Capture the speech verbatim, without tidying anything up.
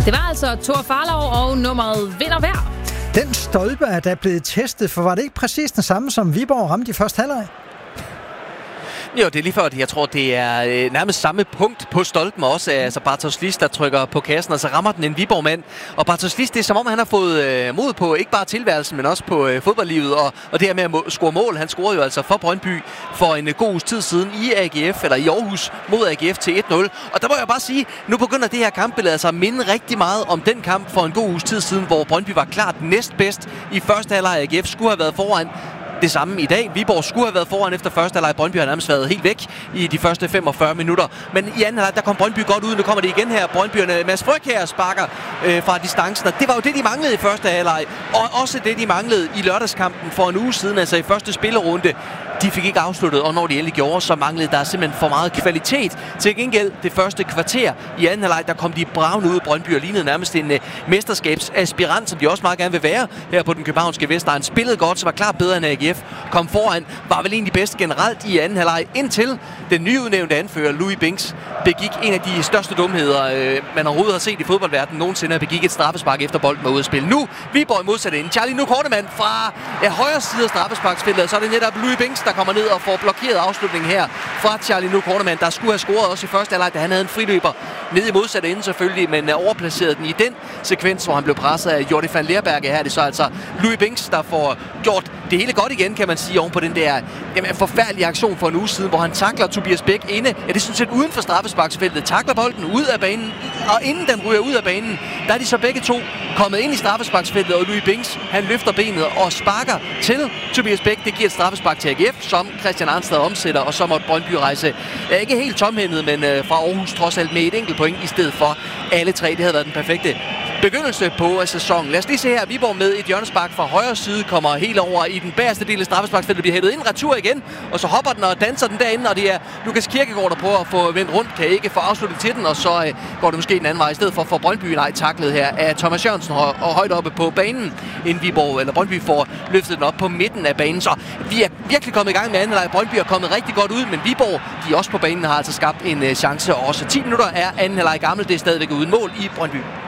Det var altså Thor Farlov og nummeret Vind og Vejr. Den stolpe er da blevet testet, for var det ikke præcis den samme, som Viborg ramte i første halvleg? Jo, det er lige før, jeg tror, det er øh, nærmest samme punkt på stolpen også. Altså Bartosz Lis, der trykker på kassen, og så rammer den en Viborg-mand. Og Bartosz Lis, det er som om, han har fået øh, mod på ikke bare tilværelsen, men også på øh, fodboldlivet. Og, og det her med at må- score mål. Han scorede jo altså for Brøndby for en øh, god uges tid siden i A G F, eller i Aarhus, mod A G F til et nul. Og der må jeg bare sige, nu begynder det her kampbillede altså at minde rigtig meget om den kamp for en god uges tid siden, hvor Brøndby var klart næstbedst i første halvleg. A G F skulle have været foran. Det samme i dag. Viborg skulle have været foran efter første halvleg. Brøndby har nærmest været helt væk i de første femogfyrre minutter. Men i anden halvleg, der kom Brøndby godt ud. Nu kommer det igen her. Brøndbyerne, Mads Frøk her sparker øh, fra distancen. Og det var jo det, de manglede i første halvleg. Og også det, de manglede i lørdagskampen for en uge siden, altså i første spillerunde. De fik ikke afsluttet, og når de endelig gjorde, så manglede der simpelthen for meget kvalitet. Til gengæld det første kvarter i anden halvleg, der kom de bravende ud. Brøndby og lignede nærmest en uh, mesterskabsaspirant, som de også meget gerne vil være her på den københavnske Vestegn. Spillede godt, så var klart bedre end A G F. Kom foran, var vel egentlig bedst generelt i anden halvleg, indtil den nyudnævnte anfører, Louis Binks, begik en af de største dumheder, øh, man overhovedet har set i fodboldverdenen nogensinde, begik et straffespark efter bolden var ude at spille. Nu, Viborg modsat ind. Charlie Nu Kortemann fra ja, højre side af straffesparksfeltet, så er det netop Louis Binks, der kommer ned og får blokeret afslutningen her fra Charlie Nu Kortemann, der skulle have scoret også i første halvleg, da han havde en friløber ned i modsatte ende selvfølgelig, men uh, overplacerede den i den sekvens, hvor han blev presset af Jordi van Leerberg. Her er det så altså Louis Binks, der får gjort det hele godt igen, kan man sige, oven på den der jamen, forfærdelige aktion for en uge siden, hvor han takler Tobias Bæk inde. Ja, det er sådan set uden for straffesparksfeltet. Takler bolden ud af banen, og inden den ryger ud af banen, der er de så begge to kommet ind i straffesparksfeltet, og Louis Binks, han løfter benet og sparker til Tobias Bæk. Det giver et straffespark til A G F, som Christian Arnstad omsætter, og så måtte Brøndby rejse ja, ikke helt tomhændet, men øh, fra Aarhus trods alt med et enkelt point i stedet for alle tre. Det havde været den perfekte begyndelse på sæsonen. Lad os lige se her. Viborg med et hjørnespark fra højre side kommer helt over i den bagerste del af straffesparksfeltet, bliver hættet ind, retur igen, og så hopper den og danser den derinde, og det er Lukas Kirkegaard, der prøver at få vendt rundt, kan ikke få afsluttet til den, og så øh, går det måske den anden vej i stedet for for Brøndby. Nej, taklet her af Thomas Jørgensen og, og højt oppe på banen, inden Viborg eller Brøndby får løftet den op på midten af banen. Så vi er virkelig kommet i gang med anden halvleg. Brøndby er kommet rigtig godt ud, men Viborg, de også på banen, har altså skabt en øh, chance. Også ti minutter er anden halvleg gammel. Det er stadigvæk uden mål i Brøndby.